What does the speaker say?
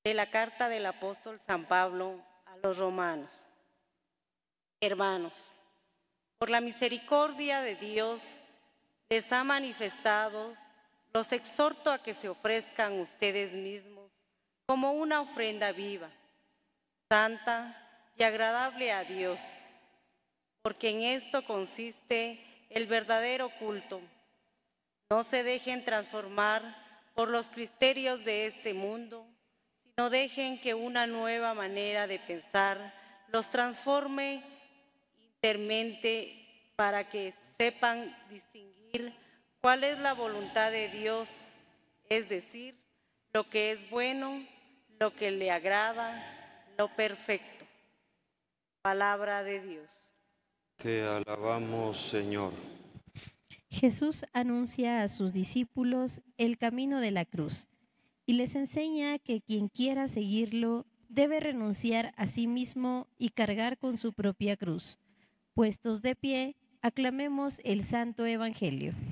De la carta del apóstol San Pablo a los romanos. Hermanos, por la misericordia de Dios les ha manifestado, los exhorto a que se ofrezcan ustedes mismos como una ofrenda viva, santa y agradable a Dios, porque en esto consiste el verdadero culto. No se dejen transformar por los criterios de este mundo, no dejen que una nueva manera de pensar los transforme internamente para que sepan distinguir cuál es la voluntad de Dios, es decir, lo que es bueno, lo que le agrada, lo perfecto. Palabra de Dios. Te alabamos, Señor. Jesús anuncia a sus discípulos el camino de la cruz y les enseña que quien quiera seguirlo debe renunciar a sí mismo y cargar con su propia cruz. Puestos de pie, aclamemos el Santo Evangelio.